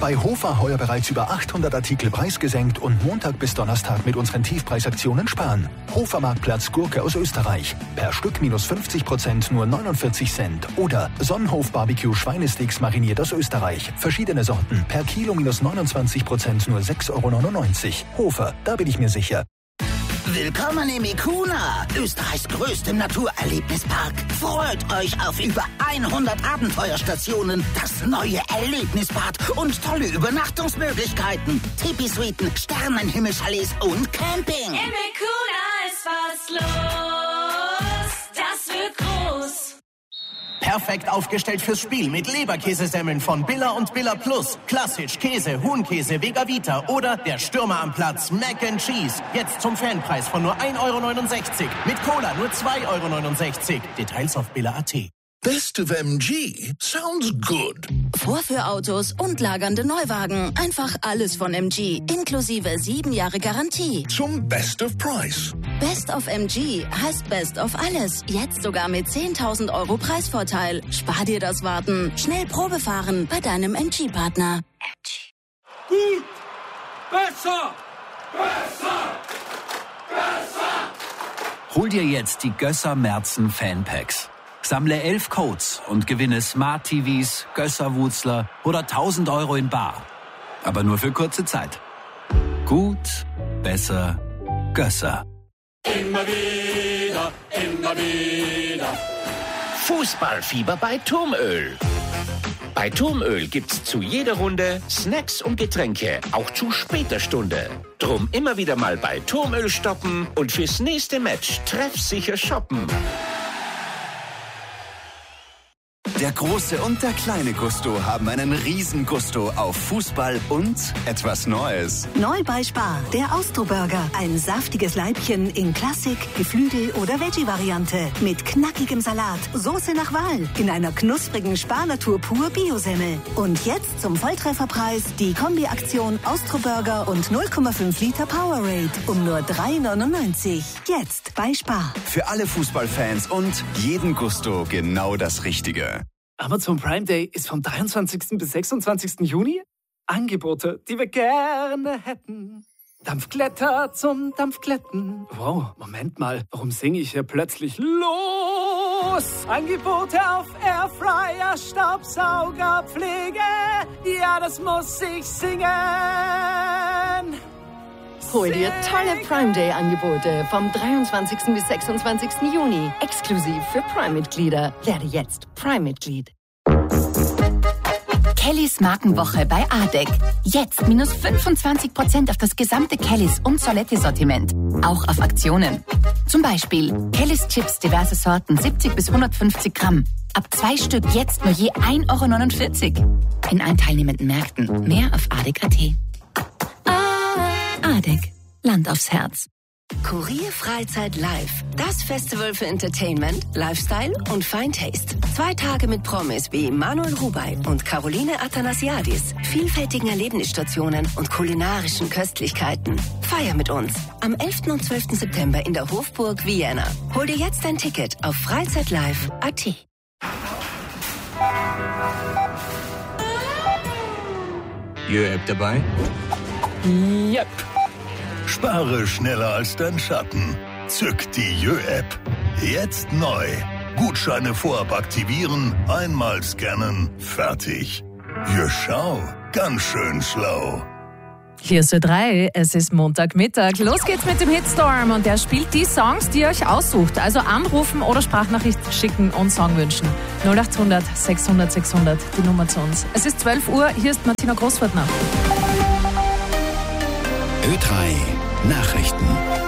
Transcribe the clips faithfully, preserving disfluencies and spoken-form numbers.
Bei Hofer heuer bereits über achthundert Artikel preisgesenkt und Montag bis Donnerstag mit unseren Tiefpreisaktionen sparen. Hofer Marktplatz Gurke aus Österreich. Per Stück minus fünfzig Prozent nur neunundvierzig Cent. Oder Sonnenhof Barbecue Schweinesticks mariniert aus Österreich. Verschiedene Sorten. Per Kilo minus neunundzwanzig Prozent nur sechs Euro neunundneunzig. Hofer, da bin ich mir sicher. Willkommen im Ikuna, Österreichs größtem Naturerlebnispark. Freut euch auf über hundert Abenteuerstationen, das neue Erlebnisbad und tolle Übernachtungsmöglichkeiten. Tipi-Suiten, Sternenhimmelchalets und Camping. Im Ikuna ist was los, das wird groß. Perfekt aufgestellt fürs Spiel mit Leberkäsesemmeln von Billa und Billa Plus. Klassisch, Käse, Huhnkäse, Vega Vita oder der Stürmer am Platz, Mac and Cheese. Jetzt zum Fanpreis von nur ein Euro neunundsechzig. Mit Cola nur zwei Euro neunundsechzig. Details auf billa punkt at. Best of M G sounds good. Vorführautos und lagernde Neuwagen. Einfach alles von M G. Inklusive sieben Jahre Garantie. Zum Best of Price. Best of M G heißt Best of alles. Jetzt sogar mit zehntausend Euro Preisvorteil. Spar dir das Warten. Schnell Probe fahren bei deinem M G-Partner. M G. Gut! Besser! Besser! Besser! Hol dir jetzt die Gösser Merzen Fanpacks. Sammle elf Codes und gewinne Smart-T Vs, Gösser-Wutzler oder tausend Euro in bar. Aber nur für kurze Zeit. Gut, besser, Gösser. Immer wieder, immer wieder. Fußballfieber bei Turmöl. Bei Turmöl gibt's zu jeder Runde Snacks und Getränke, auch zu später Stunde. Drum immer wieder mal bei Turmöl stoppen und fürs nächste Match treffsicher shoppen. Der große und der kleine Gusto haben einen riesen Gusto auf Fußball und etwas Neues. Neu bei Spar, der Austro-Burger. Ein saftiges Leibchen in Klassik, Geflügel oder Veggie-Variante. Mit knackigem Salat, Soße nach Wahl, in einer knusprigen Spar-Natur pur Bio-Semmel. Und jetzt zum Volltrefferpreis die Kombi-Aktion Austro-Burger und null Komma fünf Liter Powerade um nur drei neunundneunzig. Jetzt bei Spar. Für alle Fußballfans und jeden Gusto genau das Richtige. Amazon Prime Day ist vom dreiundzwanzigsten bis sechsundzwanzigsten Juni. Angebote, die wir gerne hätten. Dampfglätter zum Dampfglätten. Wow, Moment mal, warum singe ich hier plötzlich los? Angebote auf Airfryer, Staubsauger, Pflege. Ja, das muss ich singen. Hol dir tolle Prime Day Angebote vom dreiundzwanzigsten bis sechsundzwanzigsten Juni. Exklusiv für Prime-Mitglieder. Werde jetzt Prime-Mitglied. Kellys Markenwoche bei Adek. Jetzt minus fünfundzwanzig Prozent auf das gesamte Kellys und Solette-Sortiment. Auch auf Aktionen. Zum Beispiel Kellys Chips, diverse Sorten, siebzig bis hundertfünfzig Gramm. Ab zwei Stück jetzt nur je ein Euro neunundvierzig. In allen teilnehmenden Märkten. Mehr auf adek punkt at. Adek. Land aufs Herz. Kurier Freizeit Live. Das Festival für Entertainment, Lifestyle und Fine Taste. Zwei Tage mit Promis wie Manuel Rubey und Caroline Athanasiadis. Vielfältigen Erlebnisstationen und kulinarischen Köstlichkeiten. Feier mit uns. Am elften und zwölften September in der Hofburg Vienna. Hol dir jetzt ein Ticket auf freizeitlive punkt at. Jö-App dabei? Yep. Spare schneller als dein Schatten. Zück die Jö-App. Jetzt neu. Gutscheine vorab aktivieren, einmal scannen, fertig. Jö, schau, ganz schön schlau. Hier ist Ö drei, es ist Montagmittag. Los geht's mit dem Hitstorm und der spielt die Songs, die ihr euch aussucht. Also anrufen oder Sprachnachricht schicken und Song wünschen. null achthundert sechshundert sechshundert, die Nummer zu uns. Es ist zwölf Uhr, hier ist Martina Großwörtner. Ö drei Nachrichten.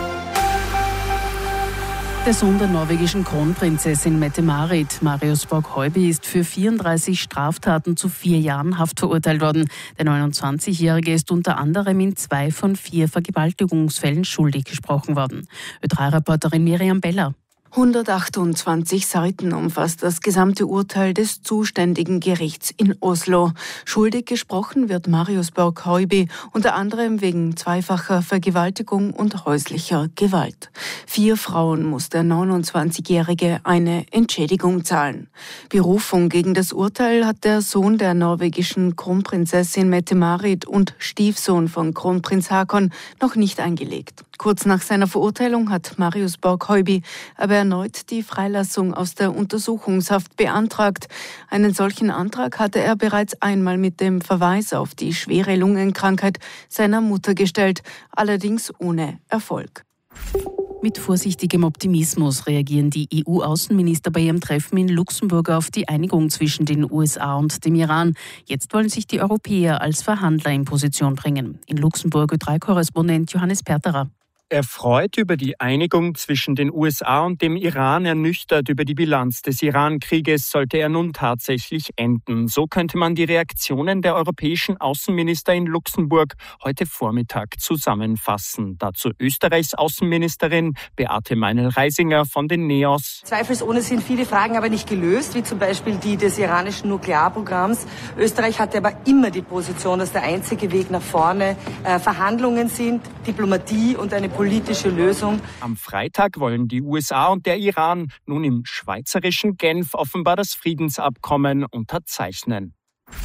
Der Sohn der norwegischen Kronprinzessin Mette-Marit, Marius Borg-Heuby, ist für vierunddreißig Straftaten zu vier Jahren Haft verurteilt worden. Der neunundzwanzigjährige ist unter anderem in zwei von vier Vergewaltigungsfällen schuldig gesprochen worden. Ö drei Reporterin Miriam Beller. hundertachtundzwanzig Seiten umfasst das gesamte Urteil des zuständigen Gerichts in Oslo. Schuldig gesprochen wird Marius Borg-Heuby unter anderem wegen zweifacher Vergewaltigung und häuslicher Gewalt. Vier Frauen muss der neunundzwanzigjährige eine Entschädigung zahlen. Berufung gegen das Urteil hat der Sohn der norwegischen Kronprinzessin Mette-Marit und Stiefsohn von Kronprinz Haakon noch nicht eingelegt. Kurz nach seiner Verurteilung hat Marius Borg-Heuby aber erneut die Freilassung aus der Untersuchungshaft beantragt. Einen solchen Antrag hatte er bereits einmal mit dem Verweis auf die schwere Lungenkrankheit seiner Mutter gestellt, allerdings ohne Erfolg. Mit vorsichtigem Optimismus reagieren die E U-Außenminister bei ihrem Treffen in Luxemburg auf die Einigung zwischen den U S A und dem Iran. Jetzt wollen sich die Europäer als Verhandler in Position bringen. In Luxemburg Ö drei Korrespondent Johannes Perterer. Erfreut über die Einigung zwischen den U S A und dem Iran, ernüchtert über die Bilanz des Iran-Krieges, sollte er nun tatsächlich enden. So könnte man die Reaktionen der europäischen Außenminister in Luxemburg heute Vormittag zusammenfassen. Dazu Österreichs Außenministerin Beate Meinl-Reisinger von den NEOS. Zweifelsohne sind viele Fragen aber nicht gelöst, wie zum Beispiel die des iranischen Nuklearprogramms. Österreich hatte aber immer die Position, dass der einzige Weg nach vorne äh, Verhandlungen sind, Diplomatie und eine politische Lösung. Am Freitag wollen die U S A und der Iran nun im schweizerischen Genf offenbar das Friedensabkommen unterzeichnen.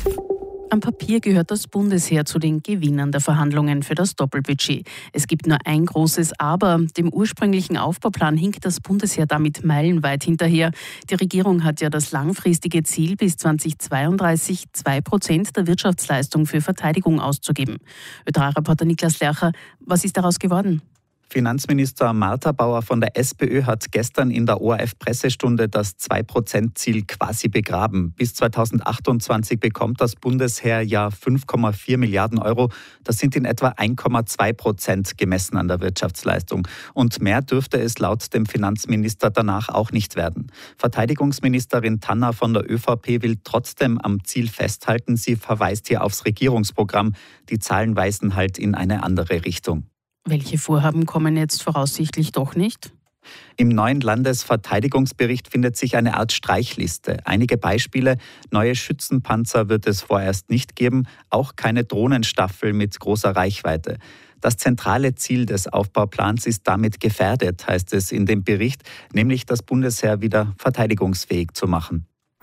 Am Papier gehört das Bundesheer zu den Gewinnern der Verhandlungen für das Doppelbudget. Es gibt nur ein großes Aber. Dem ursprünglichen Aufbauplan hinkt das Bundesheer damit meilenweit hinterher. Die Regierung hat ja das langfristige Ziel, bis zweitausendzweiunddreißig zwei Prozent der Wirtschaftsleistung für Verteidigung auszugeben. Ö drei Reporter Niklas Lercher, was ist daraus geworden? Finanzminister Martha Bauer von der SPÖ hat gestern in der O R F-Pressestunde das zwei Prozent Ziel quasi begraben. Bis zweitausendachtundzwanzig bekommt das Bundesheer ja fünf Komma vier Milliarden Euro. Das sind in etwa eins Komma zwei Prozent gemessen an der Wirtschaftsleistung. Und mehr dürfte es laut dem Finanzminister danach auch nicht werden. Verteidigungsministerin Tanner von der Ö V P will trotzdem am Ziel festhalten. Sie verweist hier aufs Regierungsprogramm. Die Zahlen weisen halt in eine andere Richtung. Welche Vorhaben kommen jetzt voraussichtlich doch nicht? Im neuen Landesverteidigungsbericht findet sich eine Art Streichliste. Einige Beispiele: Neue Schützenpanzer wird es vorerst nicht geben, auch keine Drohnenstaffel mit großer Reichweite. Das zentrale Ziel des Aufbauplans ist damit gefährdet, heißt es in dem Bericht, nämlich das Bundesheer wieder verteidigungsfähig zu machen.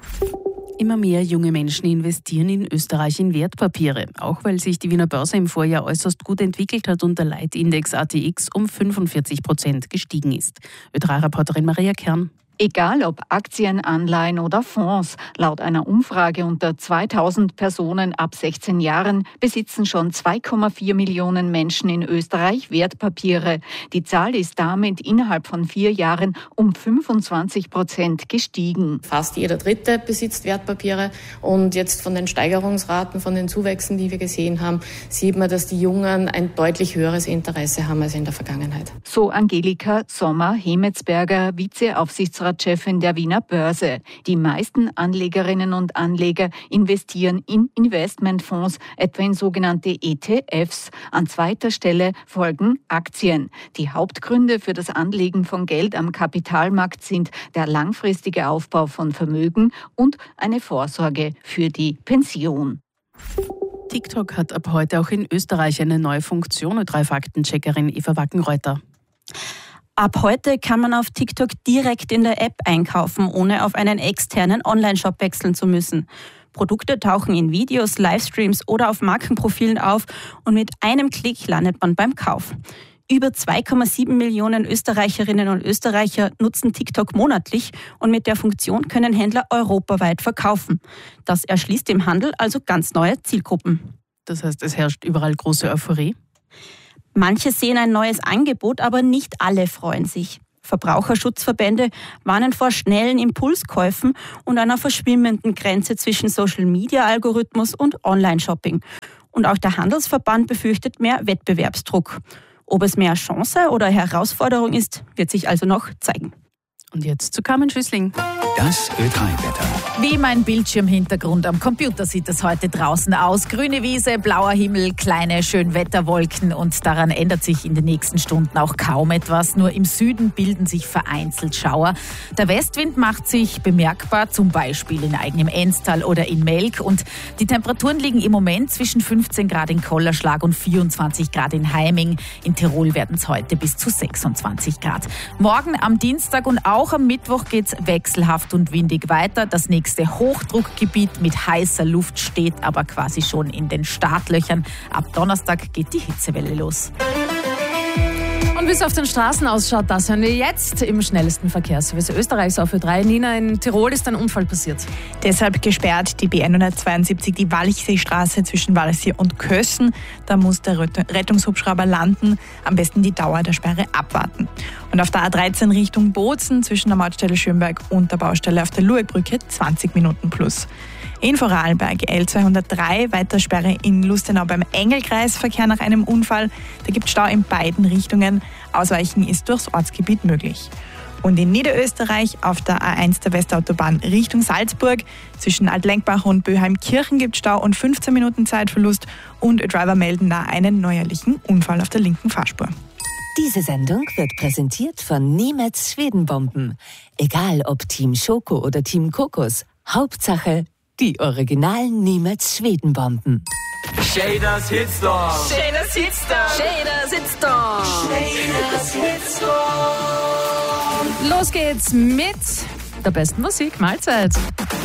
Immer mehr junge Menschen investieren in Österreich in Wertpapiere, auch weil sich die Wiener Börse im Vorjahr äußerst gut entwickelt hat und der Leitindex A T X um fünfundvierzig Prozent gestiegen ist. Ö drei Reporterin Maria Kern. Egal ob Aktien, Anleihen oder Fonds, laut einer Umfrage unter zweitausend Personen ab sechzehn Jahren besitzen schon zwei Komma vier Millionen Menschen in Österreich Wertpapiere. Die Zahl ist damit innerhalb von vier Jahren um fünfundzwanzig Prozent gestiegen. Fast jeder Dritte besitzt Wertpapiere und jetzt von den Steigerungsraten, von den Zuwächsen, die wir gesehen haben, sieht man, dass die Jungen ein deutlich höheres Interesse haben als in der Vergangenheit. So Angelika Sommer-Hemetsberger, Vizeaufsichtsratschefin der Wiener Börse. Die meisten Anlegerinnen und Anleger investieren in Investmentfonds, etwa in sogenannte E T Fs. An zweiter Stelle folgen Aktien. Die Hauptgründe für das Anlegen von Geld am Kapitalmarkt sind der langfristige Aufbau von Vermögen und eine Vorsorge für die Pension. TikTok hat ab heute auch in Österreich eine neue Funktion. Ö drei Faktencheckerin Eva Wackenreuter. Ab heute kann man auf TikTok direkt in der App einkaufen, ohne auf einen externen Online-Shop wechseln zu müssen. Produkte tauchen in Videos, Livestreams oder auf Markenprofilen auf und mit einem Klick landet man beim Kauf. Über zwei Komma sieben Millionen Österreicherinnen und Österreicher nutzen TikTok monatlich und mit der Funktion können Händler europaweit verkaufen. Das erschließt dem Handel also ganz neue Zielgruppen. Das heißt, es herrscht überall große Euphorie? Manche sehen ein neues Angebot, aber nicht alle freuen sich. Verbraucherschutzverbände warnen vor schnellen Impulskäufen und einer verschwimmenden Grenze zwischen Social-Media-Algorithmus und Online-Shopping. Und auch der Handelsverband befürchtet mehr Wettbewerbsdruck. Ob es mehr Chance oder Herausforderung ist, wird sich also noch zeigen. Und jetzt zu Carmen Schüssling. Das Ö drei Wetter. Wie mein Bildschirmhintergrund am Computer sieht es heute draußen aus. Grüne Wiese, blauer Himmel, kleine Schönwetterwolken und daran ändert sich in den nächsten Stunden auch kaum etwas. Nur im Süden bilden sich vereinzelt Schauer. Der Westwind macht sich bemerkbar, zum Beispiel in eigenem Enstal oder in Melk. Und die Temperaturen liegen im Moment zwischen fünfzehn Grad in Kollerschlag und vierundzwanzig Grad in Heiming. In Tirol werden es heute bis zu sechsundzwanzig Grad. Morgen am Dienstag und auch am Mittwoch geht es wechselhaft und windig weiter. Das nächste Hochdruckgebiet mit heißer Luft steht aber quasi schon in den Startlöchern. Ab Donnerstag geht die Hitzewelle los. Und wie es auf den Straßen ausschaut, das hören wir jetzt im schnellsten Verkehrsservice Österreichs auf Ö drei. Nina, in Tirol ist ein Unfall passiert. Deshalb gesperrt die B hundertzweiundsiebzig, die Walchseestraße zwischen Walchsee und Kössen. Da muss der Rettungshubschrauber landen. Am besten die Dauer der Sperre abwarten. Und auf der A dreizehn Richtung Bozen zwischen der Mautstelle Schönberg und der Baustelle auf der Luebrücke zwanzig Minuten plus. In Vorarlberg L zweihundertdrei, weiter Sperre in Lustenau beim Engelkreis, Verkehr nach einem Unfall. Da gibt es Stau in beiden Richtungen. Ausweichen ist durchs Ortsgebiet möglich. Und in Niederösterreich auf der A eins der Westautobahn Richtung Salzburg zwischen Altlenkbach und Böheimkirchen gibt es Stau und fünfzehn Minuten Zeitverlust. Und Driver melden da einen neuerlichen Unfall auf der linken Fahrspur. Diese Sendung wird präsentiert von Niemetz Schwedenbomben. Egal ob Team Schoko oder Team Kokos, Hauptsache die originalen Niemetz Schwedenbomben. Shaders Hitstorm. Shaders Hitstorm. Shaders Hitstorm. Shaders Hitstorm. Los geht's mit der besten Musik. Mahlzeit.